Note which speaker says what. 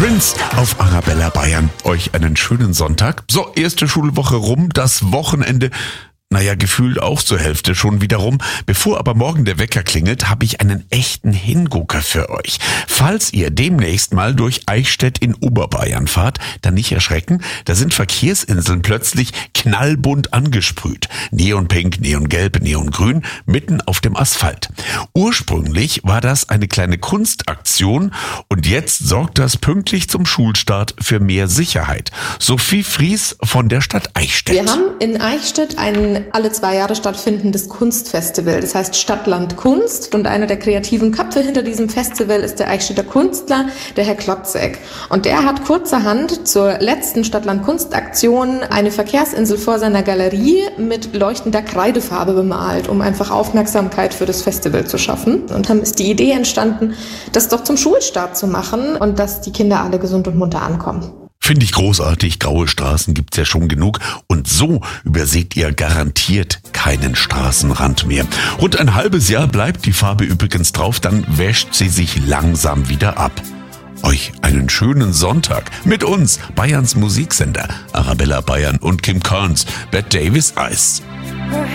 Speaker 1: Prince auf Arabella Bayern. Euch einen schönen Sonntag. So, erste Schulwoche rum, das Wochenende. Naja, gefühlt auch zur Hälfte schon wieder rum. Bevor aber morgen der Wecker klingelt, habe ich einen echten Hingucker für euch. Falls ihr demnächst mal durch Eichstätt in Oberbayern fahrt, dann nicht erschrecken, da sind Verkehrsinseln plötzlich knallbunt angesprüht. Neonpink, Neongelb, Neongrün, mitten auf dem Asphalt. Ursprünglich war das eine kleine Kunstaktion und jetzt sorgt das pünktlich zum Schulstart für mehr Sicherheit. Sophie Fries von der Stadt Eichstätt.
Speaker 2: Wir haben in Eichstätt ein alle 2 Jahre stattfindendes Kunstfestival. Das heißt Stadtland Kunst, und einer der kreativen Köpfe hinter diesem Festival ist der Eichstätter Künstler, der Herr Klotzek. Und der hat kurzerhand zur letzten Stadtland Kunstaktion eine Verkehrsinsel vor seiner Galerie mit leuchtender Kreidefarbe bemalt, um einfach Aufmerksamkeit für das Festival zu schaffen. Und dann ist die Idee entstanden, das doch zum Schulstart zu machen und dass die Kinder alle gesund und munter ankommen.
Speaker 1: Finde ich großartig, graue Straßen gibt's ja schon genug und so überseht ihr garantiert keinen Straßenrand mehr. Rund ein halbes Jahr bleibt die Farbe übrigens drauf, dann wäscht sie sich langsam wieder ab. Euch einen schönen Sonntag mit uns, Bayerns Musiksender, Arabella Bayern und Kim Carnes, Bette Davis Eyes.